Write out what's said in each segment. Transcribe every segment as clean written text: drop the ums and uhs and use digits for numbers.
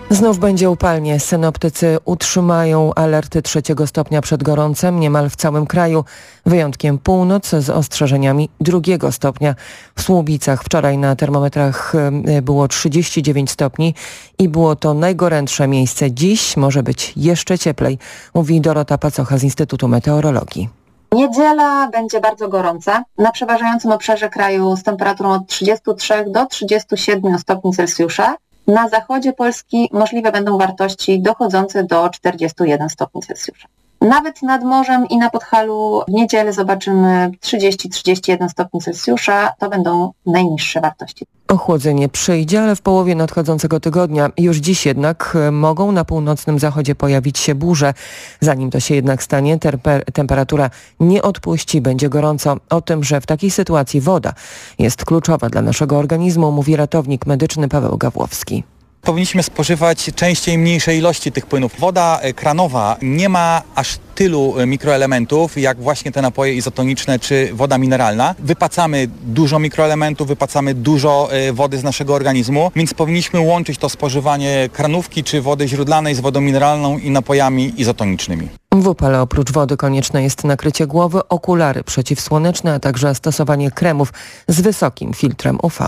Znów będzie upalnie. Synoptycy utrzymają alerty 3 stopnia przed gorącem niemal w całym kraju. Wyjątkiem północ z ostrzeżeniami 2 stopnia. W Słubicach wczoraj na termometrach było 39 stopni i było to najgorętsze miejsce. Dziś może być jeszcze cieplej, mówi Dorota Pacocha z Instytutu Meteorologii. Niedziela będzie bardzo gorąca, na przeważającym obszarze kraju z temperaturą od 33 do 37 stopni Celsjusza. Na zachodzie Polski możliwe będą wartości dochodzące do 41 stopni Celsjusza. Nawet nad morzem i na Podhalu w niedzielę zobaczymy 30-31 stopni Celsjusza. To będą najniższe wartości. Ochłodzenie przyjdzie, ale w połowie nadchodzącego tygodnia. Już dziś jednak mogą na północnym zachodzie pojawić się burze. Zanim to się jednak stanie, temperatura nie odpuści, będzie gorąco. O tym, że w takiej sytuacji woda jest kluczowa dla naszego organizmu, mówi ratownik medyczny Paweł Gawłowski. Powinniśmy spożywać częściej mniejsze ilości tych płynów. Woda kranowa nie ma aż tylu mikroelementów, jak właśnie te napoje izotoniczne czy woda mineralna. Wypacamy dużo mikroelementów, wypacamy dużo wody z naszego organizmu, więc powinniśmy łączyć to spożywanie kranówki czy wody źródlanej z wodą mineralną i napojami izotonicznymi. W upale oprócz wody konieczne jest nakrycie głowy, okulary przeciwsłoneczne, a także stosowanie kremów z wysokim filtrem UV.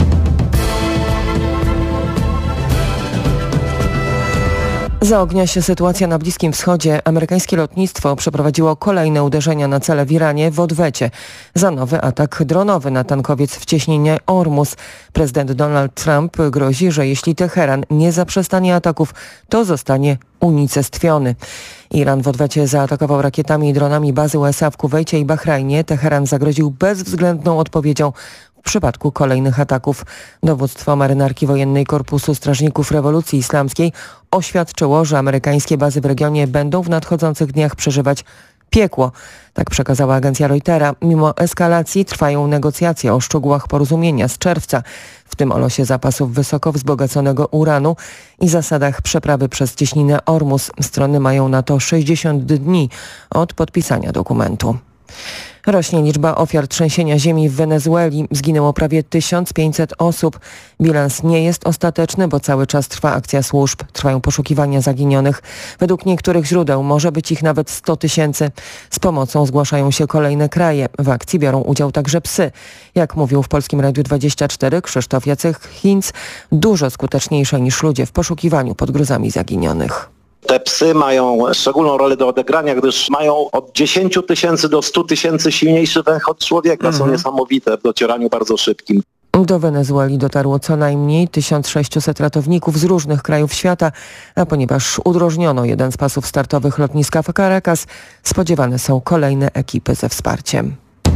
Zaognia się sytuacja na Bliskim Wschodzie. Amerykańskie lotnictwo przeprowadziło kolejne uderzenia na cele w Iranie w odwecie za nowy atak dronowy na tankowiec w cieśninie Ormus. Prezydent Donald Trump grozi, że jeśli Teheran nie zaprzestanie ataków, to zostanie unicestwiony. Iran w odwecie zaatakował rakietami i dronami bazy USA w Kuwejcie i Bahrajnie. Teheran zagroził bezwzględną odpowiedzią w przypadku kolejnych ataków. Dowództwo marynarki wojennej Korpusu Strażników Rewolucji Islamskiej oświadczyło, że amerykańskie bazy w regionie będą w nadchodzących dniach przeżywać piekło. Tak przekazała agencja Reutera. Mimo eskalacji trwają negocjacje o szczegółach porozumienia z czerwca, w tym o losie zapasów wysoko wzbogaconego uranu i zasadach przeprawy przez cieśninę Ormus. Strony mają na to 60 dni od podpisania dokumentu. Rośnie liczba ofiar trzęsienia ziemi w Wenezueli. Zginęło prawie 1500 osób. Bilans nie jest ostateczny, bo cały czas trwa akcja służb. Trwają poszukiwania zaginionych. Według niektórych źródeł może być ich nawet 100 000. Z pomocą zgłaszają się kolejne kraje. W akcji biorą udział także psy. Jak mówił w Polskim Radiu 24 Krzysztof Jacek-Hinz, dużo skuteczniejsze niż ludzie w poszukiwaniu pod gruzami zaginionych. Te psy mają szczególną rolę do odegrania, gdyż mają od 10 000 do 100 000 silniejszy węch od człowieka. Są niesamowite w docieraniu bardzo szybkim. Do Wenezueli dotarło co najmniej 1600 ratowników z różnych krajów świata, a ponieważ udrożniono jeden z pasów startowych lotniska w Caracas, spodziewane są kolejne ekipy ze wsparciem.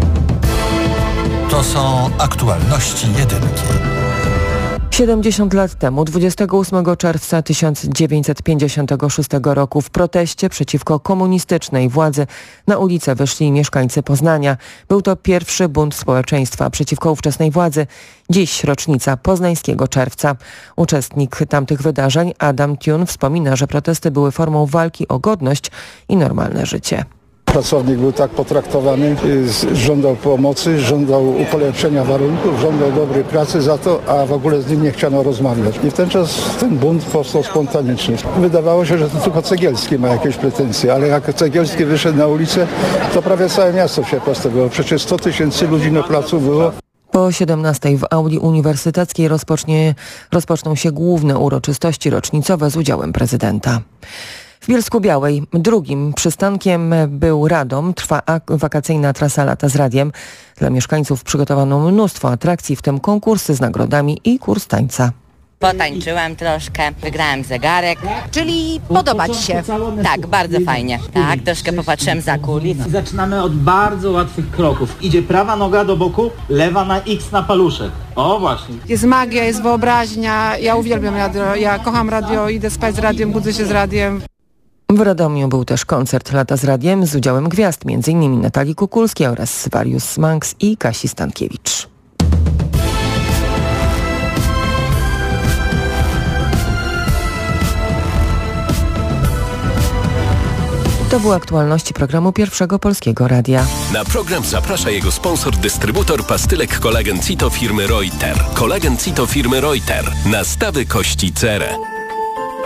To są aktualności jedynki. 70 lat temu, 28 czerwca 1956 roku w proteście przeciwko komunistycznej władzy na ulicę wyszli mieszkańcy Poznania. Był to pierwszy bunt społeczeństwa przeciwko ówczesnej władzy. Dziś rocznica poznańskiego czerwca. Uczestnik tamtych wydarzeń, Adam Tune, wspomina, że protesty były formą walki o godność i normalne życie. Pracownik był tak potraktowany, żądał pomocy, żądał polepszenia warunków, żądał dobrej pracy za to, a w ogóle z nim nie chciano rozmawiać. I w ten czas ten bunt powstał spontanicznie. Wydawało się, że to tylko Cegielski ma jakieś pretensje, ale jak Cegielski wyszedł na ulicę, to prawie całe miasto się postawiło. Przecież 100 000 ludzi na placu było. Po 17 w auli uniwersyteckiej rozpoczną się główne uroczystości rocznicowe z udziałem prezydenta. W Bielsku-Białej drugim przystankiem był Radom. Trwa wakacyjna trasa Lata z Radiem. Dla mieszkańców przygotowano mnóstwo atrakcji, w tym konkursy z nagrodami i kurs tańca. Potańczyłem troszkę, wygrałem zegarek. Czyli podoba Ci się? Tak, bardzo fajnie. Tak, troszkę popatrzyłem za kulis. Zaczynamy od bardzo łatwych kroków. Idzie prawa noga do boku, lewa na X na paluszek. O właśnie. Jest magia, jest wyobraźnia. Ja uwielbiam radio, ja kocham radio, idę spać z radiem, budzę się z radiem. W Radomiu był też koncert Lata z Radiem z udziałem gwiazd, m.in. Natalii Kukulskiej oraz Warius Manx i Kasi Stankiewicz. To były aktualności programu Pierwszego Polskiego Radia. Na program zaprasza jego sponsor, dystrybutor pastylek Kolagen Cito firmy Reuter. Kolagen Cito firmy Reuter. Nastawy kości Cere.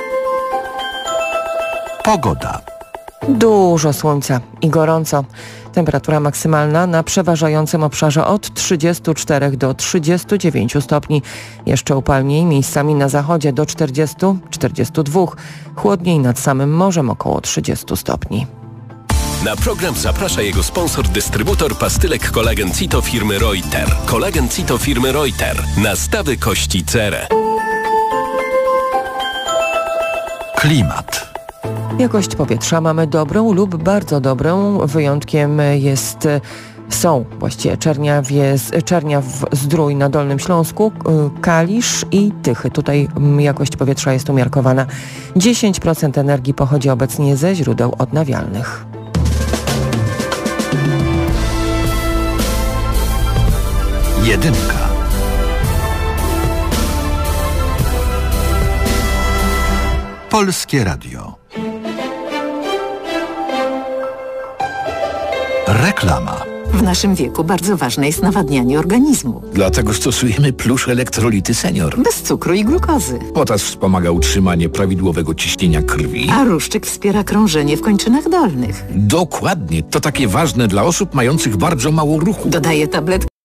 Pogoda. Dużo słońca i gorąco. Temperatura maksymalna na przeważającym obszarze od 34 do 39 stopni. Jeszcze upalniej miejscami na zachodzie do 40-42. Chłodniej nad samym morzem około 30 stopni. Na program zaprasza jego sponsor, dystrybutor pastylek Kolagen Cito firmy Reuter. Kolagen Cito firmy Reuter. Nastawy kości cerę. Klimat. Jakość powietrza mamy dobrą lub bardzo dobrą. Wyjątkiem są właściwie Czerniaw-Zdrój na Dolnym Śląsku, Kalisz i Tychy. Tutaj jakość powietrza jest umiarkowana. 10% energii pochodzi obecnie ze źródeł odnawialnych. Jedynka. Polskie Radio. Reklama. W naszym wieku bardzo ważne jest nawadnianie organizmu. Dlatego stosujemy Plusz Elektrolity Senior. Bez cukru i glukozy. Potas wspomaga utrzymanie prawidłowego ciśnienia krwi. A Ruszczyk wspiera krążenie w kończynach dolnych. Dokładnie. To takie ważne dla osób mających bardzo mało ruchu. Dodaje tabletki